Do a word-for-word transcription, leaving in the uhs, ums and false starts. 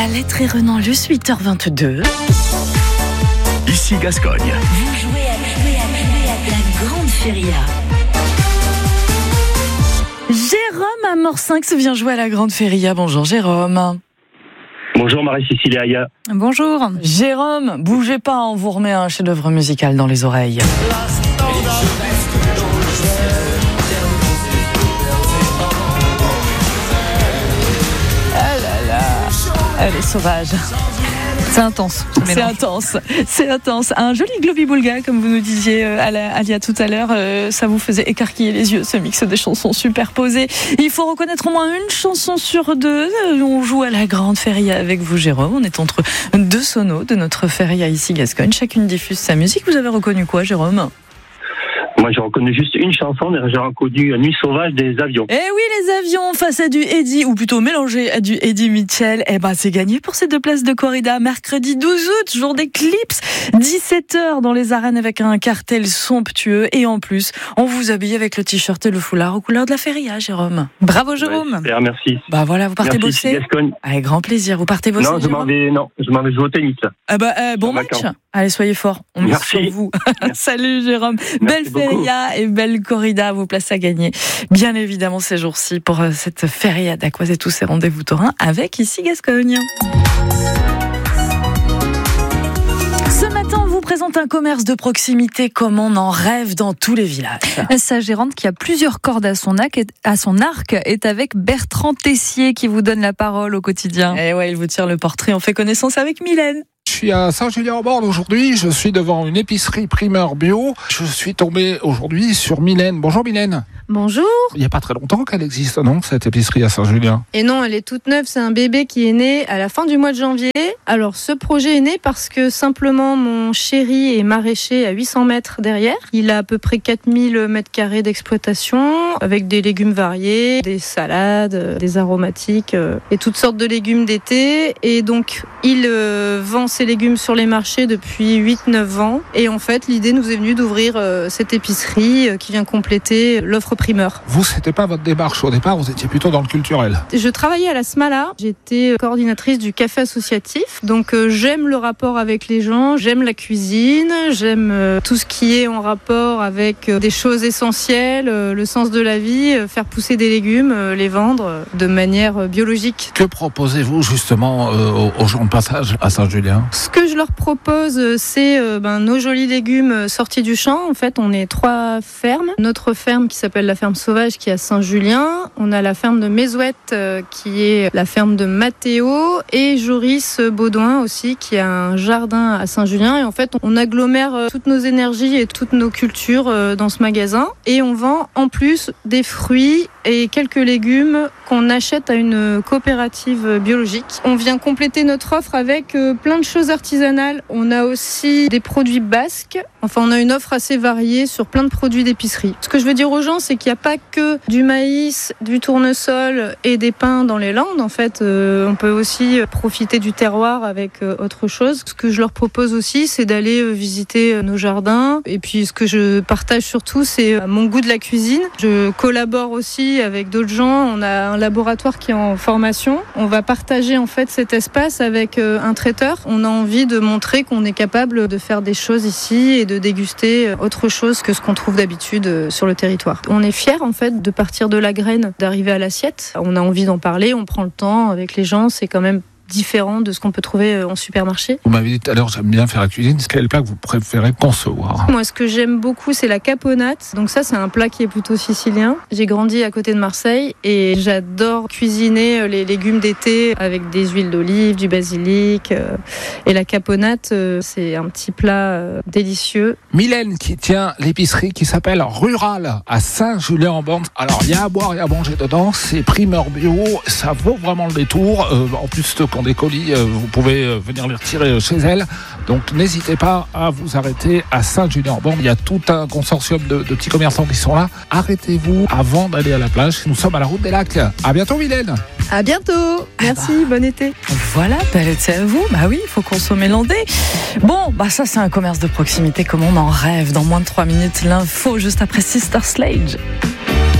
La lettre est Renan Luce, huit heures vingt-deux. Ici Gascogne. Vous jouez à, jouer à, jouer à la grande feria. Jérôme à Morsinx vient jouer à la grande feria. Bonjour Jérôme. Bonjour Marie-Cécile et Aya. Bonjour. Jérôme, bougez pas, on vous remet un chef-d'œuvre musical dans les oreilles. Ah là là, elle est sauvage. C'est intense. C'est intense, c'est intense. Un joli globi-boulga, comme vous nous disiez, euh, Alia, tout à l'heure. Euh, ça vous faisait écarquiller les yeux, ce mix des chansons superposées. Il faut reconnaître au moins une chanson sur deux. On joue à la grande feria avec vous, Jérôme. On est entre deux sonos de notre feria ici, Gascogne. Chacune diffuse sa musique. Vous avez reconnu quoi, Jérôme ? Moi, j'ai reconnu juste une chanson, mais j'ai reconnu Nuit sauvage des avions. Eh oui, les avions face à du Eddie, ou plutôt mélangé à du Eddie Mitchell. Eh ben, c'est gagné pour ces deux places de corrida. Mercredi douze août, jour d'éclipse, dix-sept heures dans les arènes avec un cartel somptueux. Et en plus, on vous habille avec le t-shirt et le foulard aux couleurs de la feria, Jérôme. Bravo, Jérôme. Ouais, super, merci. Bah voilà, vous partez merci, bosser. Gascogne. Avec grand plaisir. Vous partez bosser. Non, je m'en vais, non, je m'en vais jouer au tennis. Ah bah, euh, bon match. Vacances. Allez, soyez forts. On mise sur vous. Salut, Jérôme. Merci belle beaucoup. feria et belle corrida à vos places à gagner. Bien évidemment, ces jours-ci, pour cette feria d'Aquoise et tous ces rendez-vous taurins avec ici Gascogne. Ce matin, on vous présente un commerce de proximité comme on en rêve dans tous les villages. Sa gérante, qui a plusieurs cordes à son arc, à son arc, est avec Bertrand Tessier, qui vous donne la parole au quotidien. Et ouais, il vous tire le portrait. On fait connaissance avec Mylène. Je suis à Saint-Julien-en-Borne aujourd'hui, je suis devant une épicerie primeur bio. Je suis tombé aujourd'hui sur Mylène. Bonjour Mylène. Bonjour. Il n'y a pas très longtemps qu'elle existe, non, cette épicerie à Saint-Julien ? Et non, elle est toute neuve, c'est un bébé qui est né à la fin du mois de janvier. Alors ce projet est né parce que simplement mon chéri est maraîcher à huit cents mètres derrière. Il a à peu près quatre mille mètres carrés d'exploitation avec des légumes variés, des salades, des aromatiques et toutes sortes de légumes d'été. Et donc il vend ses légumes sur les marchés depuis huit neuf ans. Et en fait, l'idée nous est venue d'ouvrir cette épicerie qui vient compléter l'offre primeur. Vous, c'était pas votre démarche au départ, vous étiez plutôt dans le culturel. Je travaillais à la Smala, j'étais coordinatrice du café associatif. Donc euh, j'aime le rapport avec les gens, j'aime la cuisine, j'aime euh, tout ce qui est en rapport avec euh, des choses essentielles, euh, le sens de la vie, euh, faire pousser des légumes, euh, les vendre euh, de manière euh, biologique. Que proposez-vous justement euh, aux gens de passage à Saint-Julien ? Ce que je leur propose, c'est euh, ben, nos jolis légumes sortis du champ. En fait, on est trois fermes. Notre ferme qui s'appelle la ferme sauvage qui est à Saint-Julien. On a la ferme de Mézouette euh, qui est la ferme de Mathéo et Joris Baudouin aussi qui a un jardin à Saint-Julien. Et en fait, on agglomère euh, toutes nos énergies et toutes nos cultures euh, dans ce magasin. Et on vend en plus des fruits et quelques légumes qu'on achète à une coopérative biologique. On vient compléter notre offre avec euh, plein de choses artisanales. On a aussi des produits basques. Enfin, on a une offre assez variée sur plein de produits d'épicerie. Ce que je veux dire aux gens, c'est qu'il n'y a pas que du maïs, du tournesol et des pains dans les Landes. En fait, euh, on peut aussi profiter du terroir avec euh, autre chose. Ce que je leur propose aussi, c'est d'aller euh, visiter euh, nos jardins. Et puis, ce que je partage surtout, c'est euh, mon goût de la cuisine. Je collabore aussi avec d'autres gens. On a un laboratoire qui est en formation. On va partager en fait cet espace avec euh, un traiteur. On a envie de montrer qu'on est capable de faire des choses ici et de déguster autre chose que ce qu'on trouve d'habitude sur le territoire. On est fiers en fait de partir de la graine, d'arriver à l'assiette. On a envie d'en parler, on prend le temps avec les gens, c'est quand même différent de ce qu'on peut trouver en supermarché. Vous m'avez dit tout à l'heure, j'aime bien faire la cuisine. Quel est le plat que vous préférez concevoir ? Moi, ce que j'aime beaucoup, c'est la caponate. Donc ça, c'est un plat qui est plutôt sicilien. J'ai grandi à côté de Marseille et j'adore cuisiner les légumes d'été avec des huiles d'olive, du basilic. Et la caponate, c'est un petit plat délicieux. Mylène qui tient l'épicerie qui s'appelle Rural à Saint-Julien-en-Borne. Alors, il y a à boire et à manger dedans. C'est primeur bio. Ça vaut vraiment le détour. Euh, en plus, quand des colis, vous pouvez venir les retirer chez elle. Donc n'hésitez pas à vous arrêter à Saint-Julien-en-Borne. Il y a tout un consortium de, de petits commerçants qui sont là. Arrêtez-vous avant d'aller à la plage. Nous sommes à la route des lacs. À bientôt Mylène. À bientôt. Merci, ah bah. Bon été. Voilà, bel été à vous. Bah oui, il faut consommer landais. Bon, bah ça c'est un commerce de proximité comme on en rêve. Dans moins de trois minutes, l'info juste après Sister Sledge.